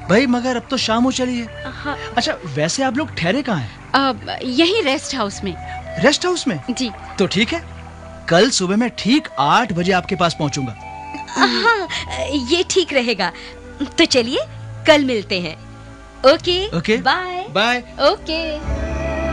भाई मगर अब तो शाम हो चली है। हाँ। अच्छा वैसे आप लोग ठहरे कहाँ हैं? यही रेस्ट हाउस में। रेस्ट हाउस में? जी। तो ठीक है, कल सुबह मैं ठीक 8 बजे आपके पास पहुंचूंगा। हाँ, ये ठीक रहेगा। तो चलिए कल मिलते हैं। Okay okay, bye. Bye. Okay.